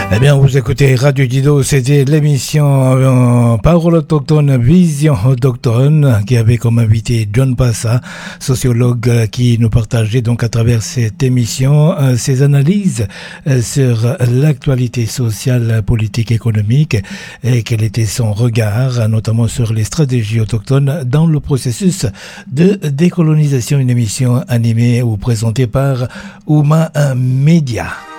Eh bien, vous écoutez Radio Dido, c'était l'émission Parole autochtone, Vision autochtone, qui avait comme invité John Passa, sociologue, qui nous partageait donc à travers cette émission ses analyses sur l'actualité sociale, politique, économique, et quel était son regard, notamment sur les stratégies autochtones dans le processus de décolonisation, une émission animée ou présentée par Ouma Media.